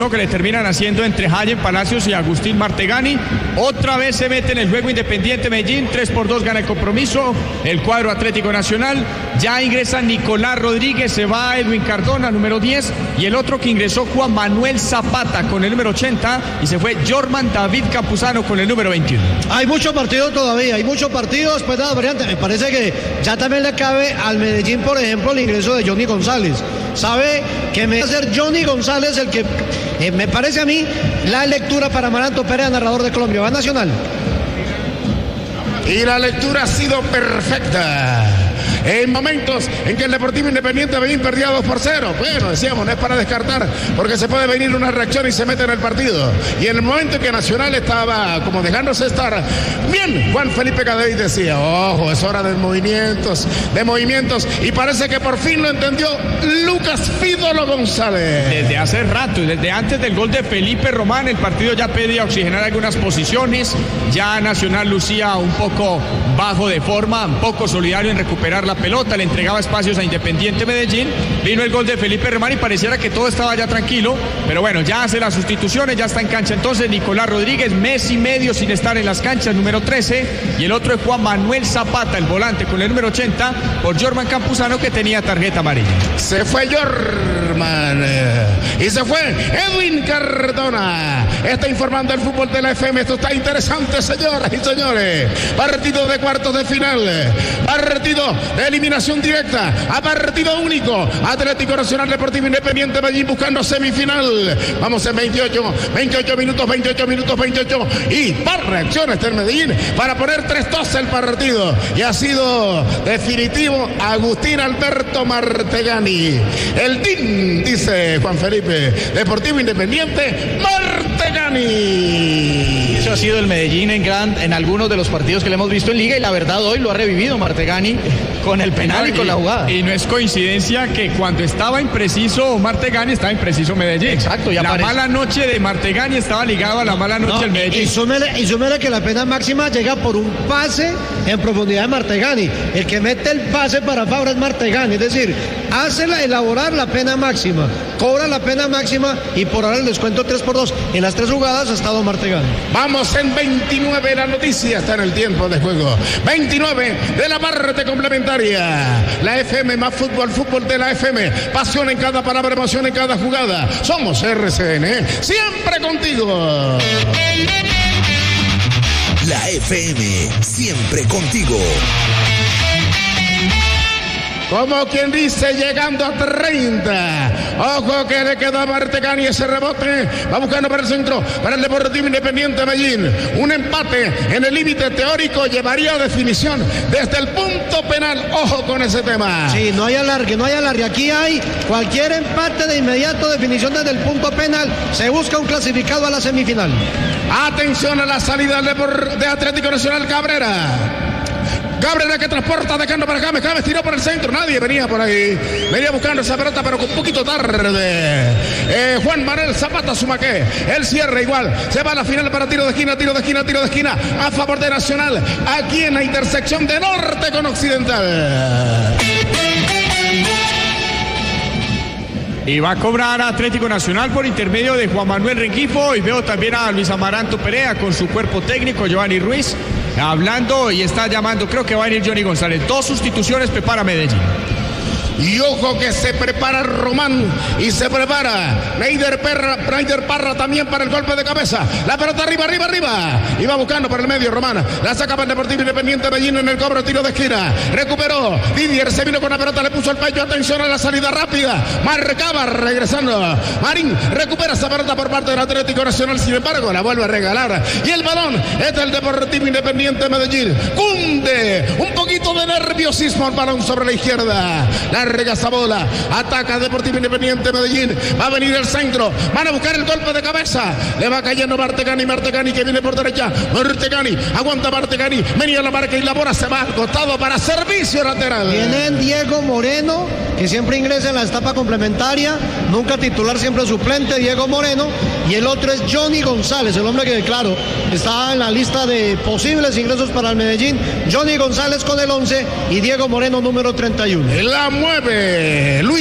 que le terminan haciendo entre Hayen Palacios y Agustín Martegani. Otra vez se mete en el juego Independiente Medellín, 3-2 gana el compromiso, el cuadro Atlético Nacional. Ya ingresa Nicolás Rodríguez, se va Edwin Cardona, número 10, y el otro que ingresó Juan Manuel Zapata con el número 80, y se fue Jorman David Campuzano con el número 21. Hay muchos partidos todavía, hay muchos partidos, después de la variante. Me parece que ya también le cabe al Medellín, por ejemplo, el ingreso de Johnny González. Sabe que me va a ser Johnny González el que me parece a mí la lectura para Amaranto Perea, narrador de Colombia. Va Nacional. Y la lectura ha sido perfecta. En momentos en que el Deportivo Independiente Medellín perdía 2-0. Bueno, decíamos, no es para descartar, porque se puede venir una reacción y se mete en el partido. Y en el momento en que Nacional estaba como dejándose estar bien, Juan Felipe Cadavid decía, ojo, es hora de movimientos. Y parece que por fin lo entendió Lucas Fídolo González. Desde hace rato, desde antes del gol de Felipe Román, el partido ya pedía oxigenar algunas posiciones. Ya Nacional lucía un poco bajo de forma, un poco solidario en recuperar la pelota, le entregaba espacios a Independiente Medellín. Vino el gol de Felipe Román y pareciera que todo estaba ya tranquilo, pero bueno, ya hace las sustituciones, ya está en cancha entonces Nicolás Rodríguez, mes y medio sin estar en las canchas, número 13, y el otro es Juan Manuel Zapata, el volante con el número 80, por Jorman Campuzano, que tenía tarjeta amarilla. Se fue Jorman y se fue Edwin Cardona. Está informando el fútbol de la FM. Esto está interesante, señoras y señores. Partido de cuartos de final, partido de eliminación directa a partido único. Atlético Nacional Deportivo Independiente Medellín buscando semifinal. Vamos en 28 minutos y par reacciones del Medellín para poner 3-2 el partido, y ha sido definitivo Agustín Alberto Martegani. El DIN, dice Juan Felipe, Deportivo Independiente Martegani. Eso ha sido el Medellín en algunos de los partidos que le hemos visto en Liga, y la verdad hoy lo ha revivido Martegani con el penal y con la jugada. Y no es coincidencia que cuando estaba impreciso Martegani, estaba impreciso Medellín. Exacto, la mala noche de Martegani estaba ligado a la mala noche del Medellín. Y súmele que la pena máxima llega por un pase en profundidad de Martegani. El que mete el pase para Fabra es Martegani, es decir, hace elaborar la pena máxima, cobra la pena máxima, y por ahora el descuento 3-2. En las 3 jugadas ha estado Martegani. Vamos en 29, la noticia está en el tiempo de juego. 29 de la parte complementaria. La FM más fútbol de la FM. Pasión en cada palabra, emoción en cada jugada. Somos RCN, siempre contigo. La FM, siempre contigo. Como quien dice, llegando a 30. Ojo que le queda a Martegani ese rebote. Va buscando para el centro, para el Deportivo Independiente Medellín. Un empate en el límite teórico llevaría a definición desde el punto penal. Ojo con ese tema. Sí, no hay alargue. Aquí hay cualquier empate de inmediato, definición desde el punto penal. Se busca un clasificado a la semifinal. Atención a la salida de Atlético Nacional. Cabrera que transporta, dejando para James tiró por el centro, nadie venía por ahí, venía buscando esa pelota pero con un poquito tarde. Juan Manuel Zapata Sumaqué, el cierre igual, se va a la final para tiro de esquina a favor de Nacional, aquí en la intersección de norte con occidental. Y va a cobrar a Atlético Nacional por intermedio de Juan Manuel Rengifo, y veo también a Luis Amaranto Perea con su cuerpo técnico, Giovanni Ruiz, hablando, y está llamando, creo que va a venir Johnny González. 2 sustituciones prepara Medellín. Y ojo que se prepara Román y se prepara Neider Parra también para el golpe de cabeza. La pelota arriba. Y va buscando por el medio Román. La saca para el Deportivo Independiente Medellín en el cobro, tiro de esquina. Recuperó. Didier se vino con la pelota, le puso el pecho. Atención a la salida rápida. Marcaba regresando. Marín recupera esa pelota por parte del Atlético Nacional. Sin embargo, la vuelve a regalar. Y el balón es del Deportivo Independiente Medellín. Cunde un poquito de nerviosismo el balón sobre la izquierda. Larga esa bola, ataca Deportivo Independiente Medellín, va a venir el centro, van a buscar el golpe de cabeza, le va cayendo Martegani que viene por derecha, Martegani, aguanta Martegani, venía la marca y la bola se va al costado para servicio lateral. Viene Diego Moreno, que siempre ingresa en la etapa complementaria, nunca titular, siempre suplente, Diego Moreno, y el otro es Johnny González, el hombre que, claro, está en la lista de posibles ingresos para el Medellín. Johnny González con el 11 y Diego Moreno número 31. La mueve Luis